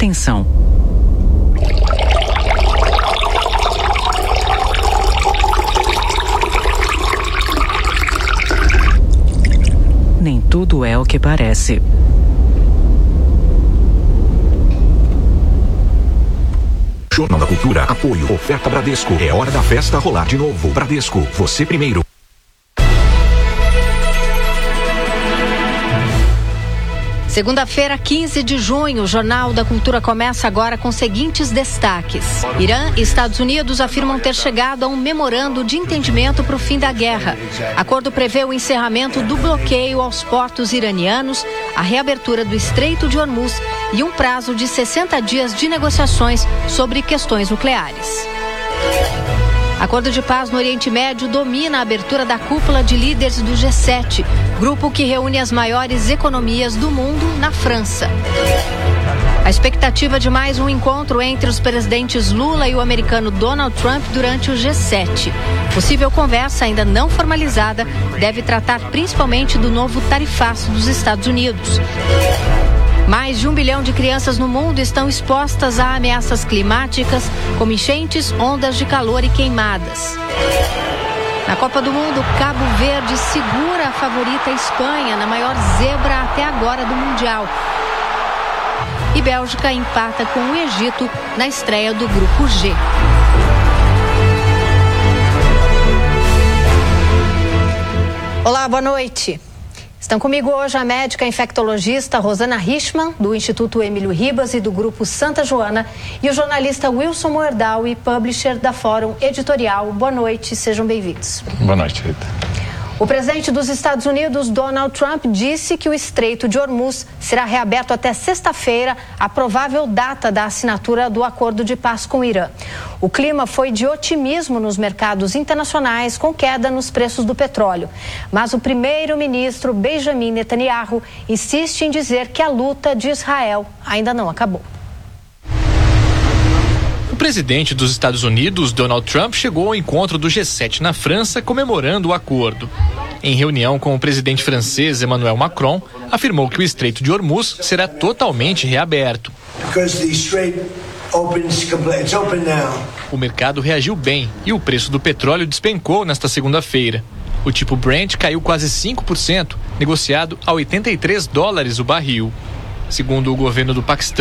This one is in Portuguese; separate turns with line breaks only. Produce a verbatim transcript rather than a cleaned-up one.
Atenção! Nem tudo é o que parece.
Jornal da Cultura, apoio, oferta Bradesco. É hora da festa rolar de novo. Bradesco, você primeiro.
Segunda-feira, quinze de junho, o Jornal da Cultura começa agora com os seguintes destaques. Irã e Estados Unidos afirmam ter chegado a um memorando de entendimento para o fim da guerra. Acordo prevê o encerramento do bloqueio aos portos iranianos, a reabertura do Estreito de Hormuz e um prazo de sessenta dias de negociações sobre questões nucleares. Acordo de paz no Oriente Médio domina a abertura da cúpula de líderes do G sete, grupo que reúne as maiores economias do mundo na França. A expectativa de mais um encontro entre os presidentes Lula e o americano Donald Trump durante o G sete. Possível conversa ainda não formalizada deve tratar principalmente do novo tarifaço dos Estados Unidos. Mais de um bilhão de crianças no mundo estão expostas a ameaças climáticas, como enchentes, ondas de calor e queimadas. Na Copa do Mundo, Cabo Verde segura a favorita Espanha na maior zebra até agora do Mundial. E Bélgica empata com o Egito na estreia do Grupo G. Olá, boa noite. Estão comigo hoje a médica infectologista Rosana Richman, do Instituto Emílio Ribas e do Grupo Santa Joana, e o jornalista Wilson Moerdaui, publisher da Fórum Editorial. Boa noite, sejam bem-vindos.
Boa noite, Rita.
O presidente dos Estados Unidos, Donald Trump, disse que o Estreito de Hormuz será reaberto até sexta-feira, a provável data da assinatura do acordo de paz com o Irã. O clima foi de otimismo nos mercados internacionais, com queda nos preços do petróleo. Mas o primeiro-ministro Benjamin Netanyahu insiste em dizer que a luta de Israel ainda não acabou.
O presidente dos Estados Unidos, Donald Trump, chegou ao encontro do G sete na França, comemorando o acordo. Em reunião com o presidente francês Emmanuel Macron, afirmou que o Estreito de Hormuz será totalmente reaberto. O mercado reagiu bem e o preço do petróleo despencou nesta segunda-feira. O tipo Brent caiu quase cinco por cento, negociado a oitenta e três dólares o barril. Segundo o governo do Paquistão,